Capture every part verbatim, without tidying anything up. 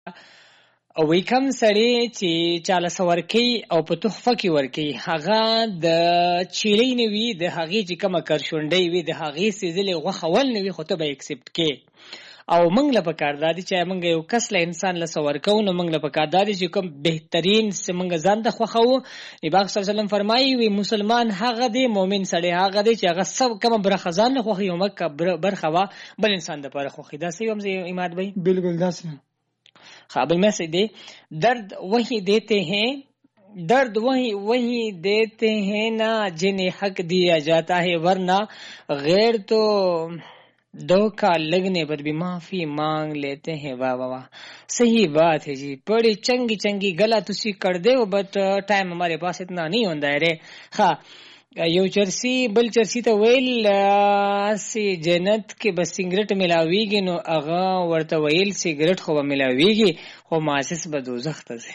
او وی کم سړی چې چاله سورکی او په تحفه کې ورکی هغه د چیلې نه وي د هغې چې کومه کرشونډۍ وي د هغې سیزلې غوښه ول نه وي خو ته به اکسپټ کې او موږ له پکار دا دي چې موږ یو کس له انسان له سور کوو نو موږ له پکار دا دي چې کوم بهترین څه موږ ځان ته خوښوو. نبی صلی الله علیه وسلم فرمایي وي مسلمان هغه دی مؤمن سړی هغه دی چې هغه سب کومه برخه ځان له خوښي او مکه برخه وا بل انسان د پاره خوښي دا سې هم زه ایماد بھائی بالکل داسې قابل میں سے دے درد وہی دیتے ہیں درد وہی وہی دیتے ہیں نا جنہیں حق دیا جاتا ہے ورنہ غیر تو دھوکہ لگنے پر بھی معافی مانگ لیتے ہیں. واہ واہ واہ صحیح بات ہے جی بڑی چنگی چنگی گلا تسی کر دے ہو بٹ ٹائم ہمارے پاس اتنا نہیں ہوندا ہے رے. ہاں یو چرسی بل چرسی ته ویل سی جنت کې بس سیګریټ ملاویږي نو هغه ورته ویل سیګریټ خو به ملاویږي خو ماسس به دوزخ ته ځي.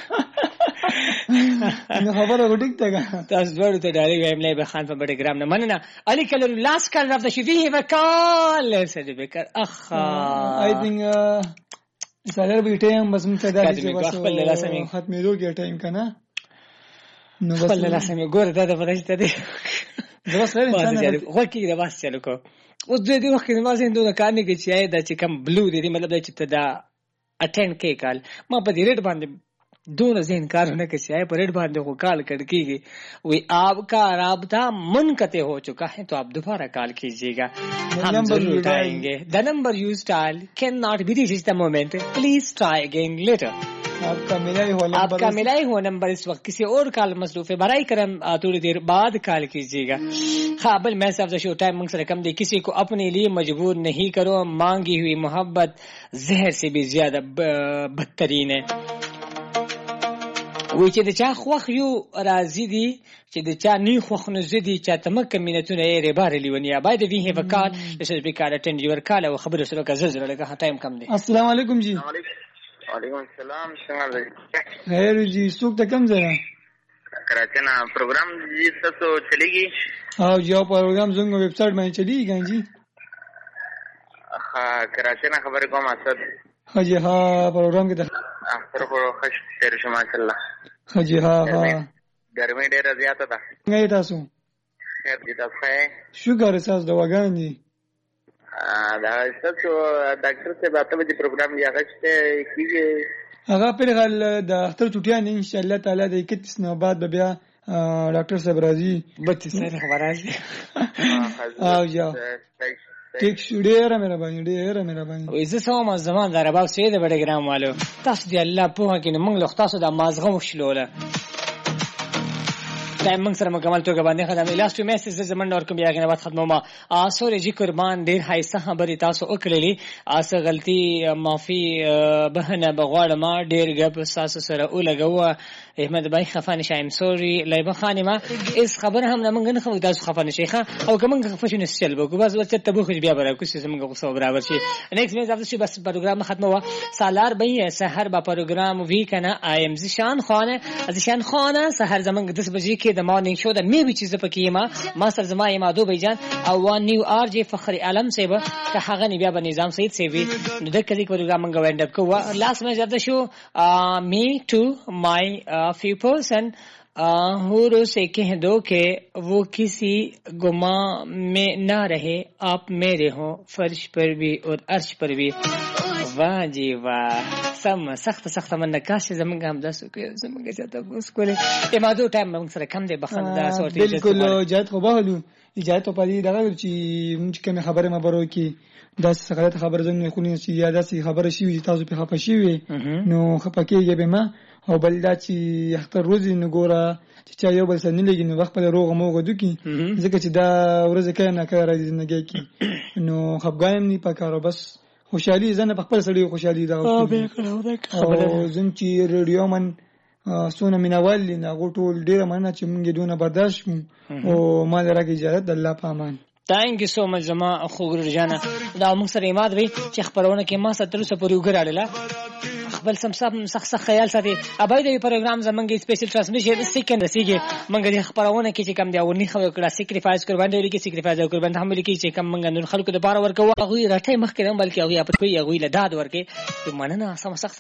نو خبره وټیک ته تاسو ورته ډایرک وایم نه به خان په بډه ګرام نه مننه علي کله لاس کال رافته شي وی وکال سره بکر اخا آی تھنک سره به ټایم بس متدا چې بس ختمې دوه ټایم کنه نو بس خپل لاسه مې ګوره دا د فرشته دی درس لري انسان خو کې دا واس چلو کو اوس د دې وخت کې ما زین دوه کار نه کې چې دا چې کم بلو دی مطلب دا چې ته دا اټینډ کې کال ما په دې ریټ باندې دونه زین کار نه کې چې په ریټ باندې خو کال کړ کېږي وی آپ کا رابطہ منقطع ہو چکا ہے تو آپ دوبارہ کال کیجیے گا ہم ضرور اٹھائیں گے. the number used dial cannot be reached the moment please try again later. آپ کا ملائی ہوا آپ کا ملائی ہوا نمبر اس وقت کسی اور کال مصروف ہے برائے کرم تھوڑی دیر بعد کال کیجیے گا. قابل میں سے شو ٹائم منگ سے رقم دی کسی کو اپنے لیے مجبور نہیں کرو مانگی ہوئی محبت زہر سے بھی زیادہ بدترین ہے. وی چې د چا خوښ یو راضی دي چې د چا نه خوښ نه زدي چا تمک مینتونه یې ربار لیونیا باید وی هیو کال لسه بیکار اټینډ یور کال او خبره سره کا زلزله لګه ټایم کم دی. السلام علیکم جی. وعلیکم السلام څنګه دی خیر جی څوک ته کم ځای کراچي نه پروګرام جی تاسو چلیږي او جو پروګرام زنګ ویب سټ باندې چلیږي جی ها کراچي نه خبر کوم اسد حجی ها پروګرام کې د اخر په خوش تیر شو ماشاءالله حجی ها ها ګرمي ډیره زیاته ده څنګه تاسو خیر دي تاسو شکر تاسو دواګان دي دا تاسو ډاکټر څخه باته به پروګرام یې هغه څه کیږي هغه په غل د اختر چټیان ان شاء الله تعالی د اکتیس نو بعد به بیا ډاکټر صاحب راځي بچی سره خبر راځي او جاو ټیک شو ډیره مهرباني ډیره مهرباني. وې زه سوم زمان در اباو سید بډه ګرام والو تاسو دی الله په کې موږ له تاسو د مازغه وشلوله ټایم موږ سره مکمل توګه باندې خدمت لاستو میسج زمند اور کوم یاغه نه بعد ختمه ما سوري جی قربان ډیر هایسته خبرې تاسو وکړلې اسه غلطي معافي بهنه بغواړه ما ډیر غب تاسو سره ولګو احمد بای خفانه شایم سوري لایبه خانمه اس خبر هم نه موږ نه خو تاسو خفانه شيخه او کوم خفشن سچل بو بس وڅ ته بو خو بیا برابر کوم څه موږ غوسه برابر شي نیکست میز افته بس پروګرام ختمه وا سالار بای سحر با پروګرام وی کنه آی ام زشان خانه زشان خانه سحر زمنګ دس بجې کې د مارنینګ شو د می وچ ز پکې ما ما سر زما یما دو بیجان او وان نیو ار جی فخر عالم سیبه که هغه بیا به نظام سید سیوی نو د کلی پروګرام موږ وینډ اپ کوه لاست میز افته شو می ټو مای few person ہورو سے کہہ دو کہ وہ کسی گما میں نہ رہے آپ میرے ہوں فرش پر بھی اور عرش پر بھی. واہ جی واہ سم سخت سخت من کاش زمنګ هم داسو کې زمنګ چاته اوس کولې امادو ټایم موږ سره کم دی بخنده صورت بالکل جات خو بهلو اجازه په دې دغه چې موږ کوم خبره مبرو کې داسې غلط خبر زموږ خو نه چې یا داسې خبره شي تاسو په خپه شي نو خپه کېږي به ما او بل دا چې اختر روزي نګوره چې چا یو بل سره نه لګي نو وخت په روغ موغه دوکي ځکه چې دا ورځ کې نه کار راځي زندګي کې نو خپګایم نه پکاره بس خوشحالي زنه په خپل سړی خوشحالي دا او زم چې ریډیو من سونه مینوال نه غټول ډیره مننه چې مونږ دونه برداشت او ما لرګي اجازه د الله په امان. تانک یو سو مچ زما خوګر جانا دا موږ سره ایماد وی چې خبرونه کې ما ستر سو پورې وګراله خپل سم سم سخت سخت خیال ساتي ابای د پروګرام زمونږ سپیشل ټرانسمیشن سیکنډ رسیږي موږ د خبرونه کې چې کم دی او نه خو کړه سیکریفایس قربان دی کې سیکریفایس او قربان هم لیکي چې کم موږ نور خلکو د بار ورکو هغه راټي مخ کې نه بلکې هغه په کوي هغه له داد ورکې مننه سم سخت